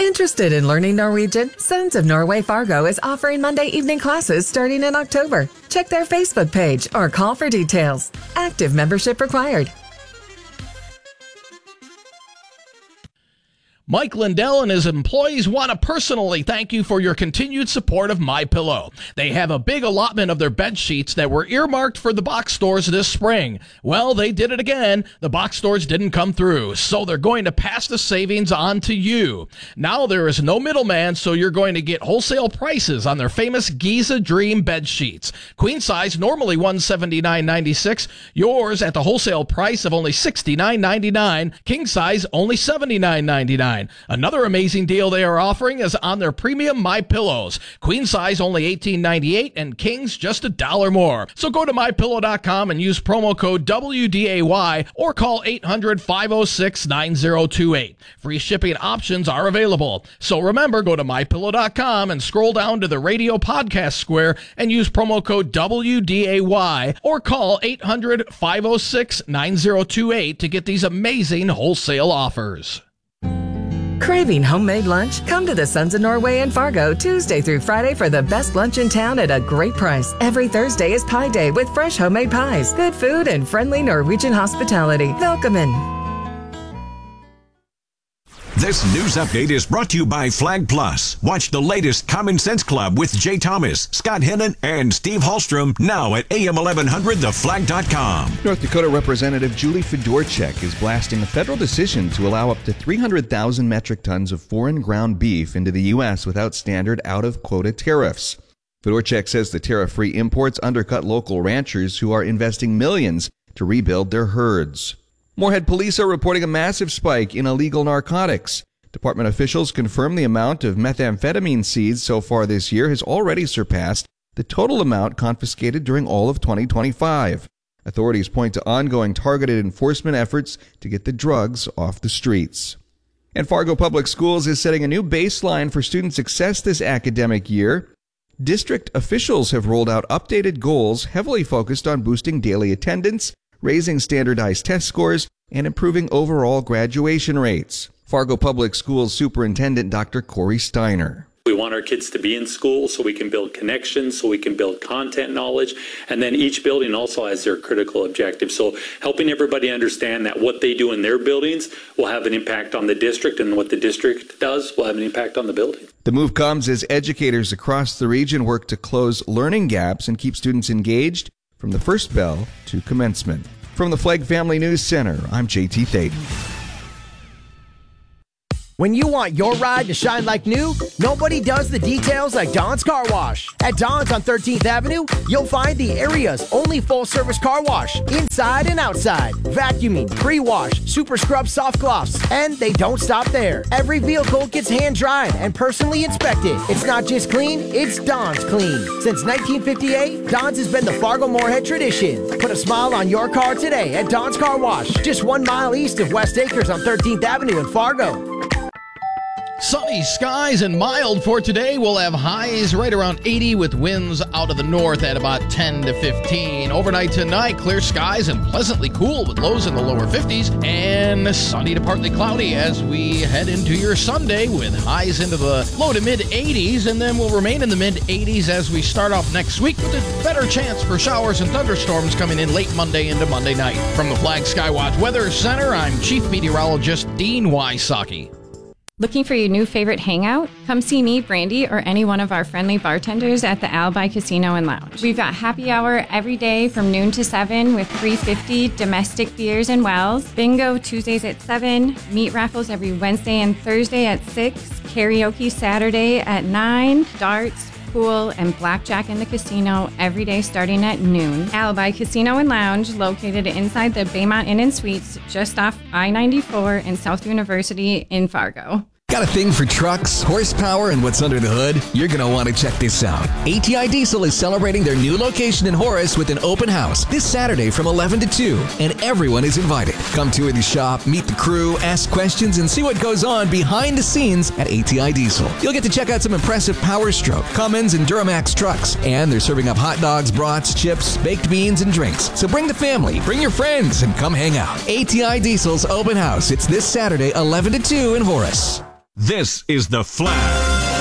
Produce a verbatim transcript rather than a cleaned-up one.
Interested in learning Norwegian? Sons of Norway Fargo is offering Monday evening classes starting in October. Check their Facebook page or call for details. Active membership required. Mike Lindell and his employees want to personally thank you for your continued support of MyPillow. They have a big allotment of their bed sheets that were earmarked for the box stores this spring. Well, they did it again. The box stores didn't come through, so they're going to pass the savings on to you. Now there is no middleman, so you're going to get wholesale prices on their famous Giza Dream bed sheets. Queen size, normally one hundred seventy-nine ninety-six. Yours at the wholesale price of only sixty-nine ninety-nine. King size, only seventy-nine ninety-nine. Another amazing deal they are offering is on their premium My Pillows. Queen size only eighteen ninety-eight and kings just a dollar more. So go to my pillow dot com and use promo code W D A Y or call eight hundred five oh six nine oh two eight. Free shipping options are available. So remember, go to my pillow dot com and scroll down to the radio podcast square and use promo code W D A Y or call eight hundred five oh six nine oh two eight to get these amazing wholesale offers. Craving homemade lunch? Come to the Sons of Norway in Fargo Tuesday through Friday for the best lunch in town at a great price. Every Thursday is Pie Day with fresh homemade pies, good food, and friendly Norwegian hospitality. Welcome in. This news update is brought to you by Flag Plus. Watch the latest Common Sense Club with Jay Thomas, Scott Hennon, and Steve Hallstrom now at A M eleven hundred the flag dot com. North Dakota Representative Julie Fedorchak is blasting a federal decision to allow up to three hundred thousand metric tons of foreign ground beef into the U S without standard out-of-quota tariffs. Fedorchak says the tariff-free imports undercut local ranchers who are investing millions to rebuild their herds. Moorhead police are reporting a massive spike in illegal narcotics. Department officials confirm the amount of methamphetamine seized so far this year has already surpassed the total amount confiscated during all of twenty twenty-five. Authorities point to ongoing targeted enforcement efforts to get the drugs off the streets. And Fargo Public Schools is setting a new baseline for student success this academic year. District officials have rolled out updated goals heavily focused on boosting daily attendance, raising standardized test scores, and improving overall graduation rates. Fargo Public Schools Superintendent Doctor Corey Steiner. We want our kids to be in school so we can build connections, so we can build content knowledge, and then each building also has their critical objectives. So helping everybody understand that what they do in their buildings will have an impact on the district, and what the district does will have an impact on the building. The move comes as educators across the region work to close learning gaps and keep students engaged from the first bell to commencement. From the Flegg Family News Center, I'm J T Thaden. When you want your ride to shine like new, nobody does the details like Don's Car Wash. At Don's on thirteenth Avenue, you'll find the area's only full-service car wash, inside and outside. Vacuuming, pre-wash, super scrub soft gloss, and they don't stop there. Every vehicle gets hand-dried and personally inspected. It's not just clean, it's Don's clean. Since nineteen fifty-eight, Don's has been the Fargo Moorhead tradition. Put a smile on your car today at Don's Car Wash, just one mile east of West Acres on thirteenth Avenue in Fargo. Sunny skies and mild for today. We'll have highs right around eighty with winds out of the north at about ten to fifteen. Overnight tonight, clear skies and pleasantly cool with lows in the lower fifties, and sunny to partly cloudy as we head into your Sunday with highs into the low to mid eighties, and then we'll remain in the mid eighties as we start off next week with a better chance for showers and thunderstorms coming in late Monday into Monday night. From the Flag Skywatch Weather Center, I'm Chief Meteorologist Dean Wysocki. Looking for your new favorite hangout? Come see me, Brandy, or any one of our friendly bartenders at the Alibi Casino and Lounge. We've got happy hour every day from noon to seven with three fifty domestic beers and wells, bingo Tuesdays at seven, meat raffles every Wednesday and Thursday at six, karaoke Saturday at nine, darts, pool, and blackjack in the casino every day starting at noon. Alibi Casino and Lounge, located inside the Baymont Inn and Suites, just off I ninety-four in South University in Fargo. Got a thing for trucks, horsepower, and what's under the hood? You're going to want to check this out. A T I Diesel is celebrating their new location in Horace with an open house this Saturday from eleven to two, and everyone is invited. Come tour the shop, meet the crew, ask questions, and see what goes on behind the scenes at A T I Diesel. You'll get to check out some impressive Power Stroke, Cummins, and Duramax trucks, and they're serving up hot dogs, brats, chips, baked beans, and drinks. So bring the family, bring your friends, and come hang out. A T I Diesel's open house. It's this Saturday, eleven to two in Horace. This is The Flag.